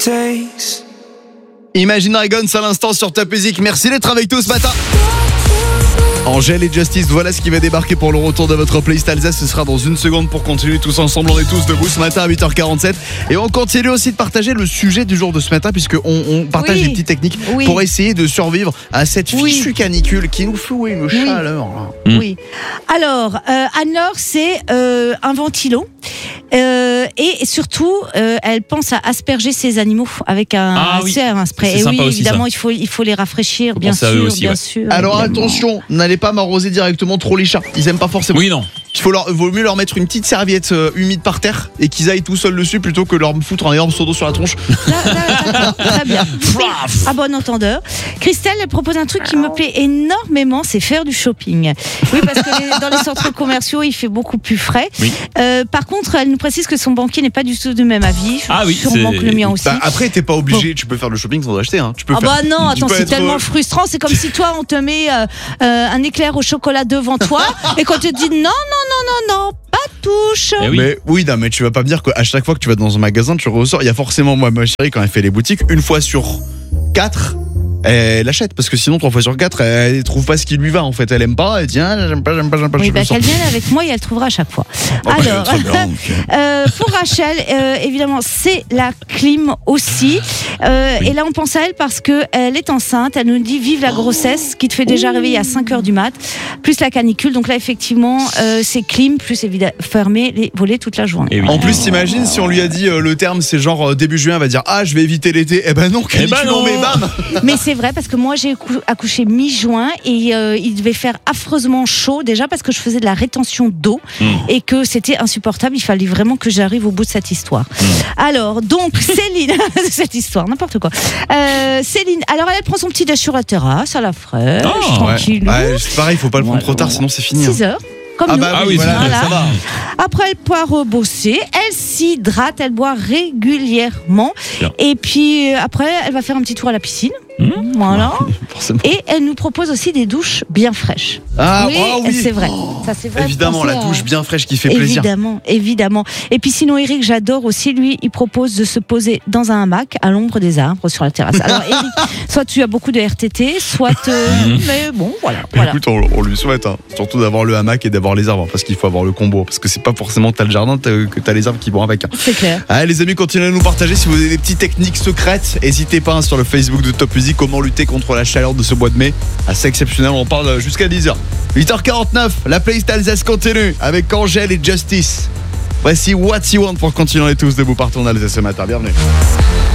Imagine Dragons à l'instant sur Top Music. Merci d'être avec nous ce matin. Angèle et Justice, voilà ce qui va débarquer pour le retour de votre playlist Alsace. Ce sera dans une seconde pour continuer tous ensemble. On est tous debout ce matin à 8h47. Et on continue aussi de partager le sujet du jour de ce matin, puisqu'on partage des petites techniques pour essayer de survivre à cette fichue canicule qui nous fout une chaleur. Oui. Alors, Anne-Laure, c'est un ventilo. Et surtout, elle pense à asperger ses animaux avec un spray. C'est sympa aussi, évidemment, il faut les rafraîchir, bien sûr. Alors attention, n'allez pas m'arroser directement trop les chats. Ils aiment pas forcément. Oui, non. Vaut mieux leur mettre une petite serviette humide par terre et qu'ils aillent tout seuls dessus plutôt que leur foutre un énorme seau d'eau sur la tronche. D'accord, très bien. À bon entendeur. Christelle, elle propose un truc qui me plaît énormément, c'est faire du shopping. Oui, parce que dans les centres commerciaux, il fait beaucoup plus frais. Oui. Par contre, elle nous précise que son banquier n'est pas du tout du même avis. Sûrement que le mien aussi. Après, t'es pas obligé, tu peux faire le shopping sans acheter. Hein. Tu peux non, attends, c'est tellement frustrant. C'est comme si toi, on te met un éclair au chocolat devant toi et qu'on te dit non, pas de touche. Mais tu vas pas me dire qu'à chaque fois que tu vas dans un magasin, tu ressors. Il y a forcément, moi, ma chérie, quand elle fait les boutiques, une fois sur 4, elle achète. Parce que sinon, 3 fois sur 4, elle trouve pas ce qui lui va. En fait, elle aime pas. Elle dit, j'aime pas. Oui, qu'elle vienne avec moi et elle trouvera à chaque fois. Alors, pour Rachel, évidemment, c'est la clim aussi. Et là, on pense à elle parce qu'elle est enceinte. Elle nous dit, vive la grossesse, qui te fait déjà réveiller à 5h du mat, plus la canicule. Donc là, effectivement, c'est clim, plus évidemment, fermer les volets toute la journée. En plus, t'imagines, si on lui a dit le terme, c'est genre début juin, elle va dire, je vais éviter l'été. Eh ben non, canicule, bam. Mais c'est vrai, parce que moi, j'ai accouché mi-juin et il devait faire affreusement chaud, déjà parce que je faisais de la rétention d'eau et que c'était insupportable. Il fallait vraiment que j'arrive au bout de cette histoire. Alors, donc, Céline, cette histoire, n'importe quoi. Céline, alors elle prend son petit déj sur la terrasse, à la fraîche, tranquille. C'est pareil, il faut pas le prendre trop tard, sinon c'est fini. 6h. Comme nous. Ça va. Après, elle part bosser, elle s'hydrate, elle boit régulièrement. Bien. Et puis après, elle va faire un petit tour à la piscine. Voilà. Et elle nous propose aussi des douches bien fraîches. Oui, c'est vrai. Ça, c'est vrai. Évidemment, la douche bien fraîche qui fait plaisir. Évidemment. Et puis sinon, Eric, j'adore aussi, lui, il propose de se poser dans un hamac à l'ombre des arbres sur la terrasse. Alors, Eric, soit tu as beaucoup de RTT, soit. Mais bon, voilà. Écoute, on lui souhaite, surtout d'avoir le hamac et d'avoir les arbres, parce qu'il faut avoir le combo. Parce que c'est pas forcément que t'as le jardin, que t'as les arbres qui vont avec. C'est clair. Allez, les amis, continuez à nous partager si vous avez des petites techniques secrètes. N'hésitez pas sur le Facebook de Top Music. Comment lutter contre la chaleur de ce mois de mai. Assez exceptionnel, on en parle jusqu'à 10h. 8h49, la playlist Alsace continue avec Angèle et Justice. Voici What You Want pour continuer tous debout partout en Alsace ce matin. Bienvenue.